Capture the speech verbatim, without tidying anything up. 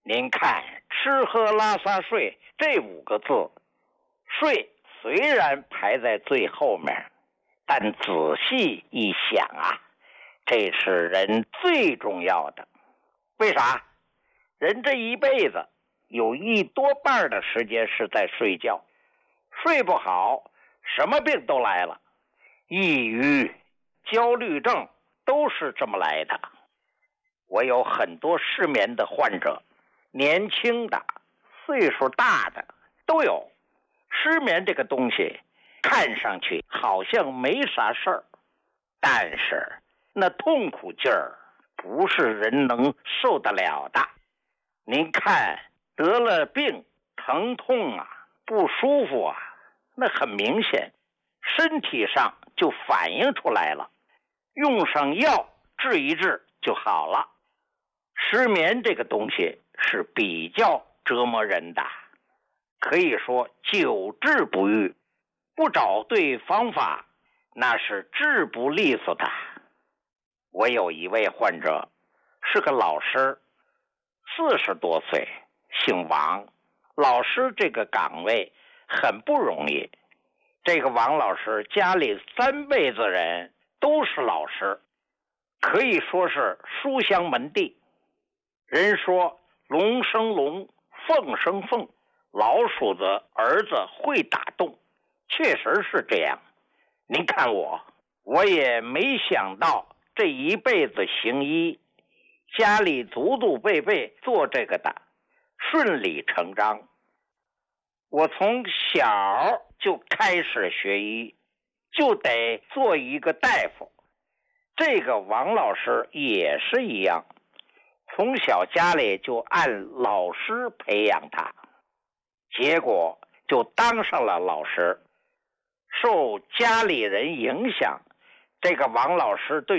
您看吃喝拉撒睡这五个字，睡虽然排在最后面，但仔细一想啊，这是人最重要的。为啥？人这一辈子有一多半的时间是在睡觉，睡不好什么病都来了，抑郁、焦虑症都是这么来的。我有很多失眠的患者，年轻的、岁数大的都有。失眠这个东西看上去好像没啥事儿，但是那痛苦劲儿不是人能受得了的。您看得了病，疼痛啊，不舒服啊，那很明显，身体上就反映出来了，用上药治一治就好了。失眠这个东西是比较折磨人的，可以说久治不愈，不找对方法那是治不利索的。我有一位患者是个老师，四十多岁，姓王。老师这个岗位很不容易，这个王老师家里三辈子人都是老师，可以说是书香门第。人说龙生龙，凤生凤，老鼠的儿子会打洞，确实是这样。您看我，我也没想到这一辈子行医，家里祖祖辈辈做这个的，顺理成章。我从小就开始学医，就得做一个大夫。这个王老师也是一样，从小家里就按老师培养他，结果就当上了老师。受家里人影响，这个王老师对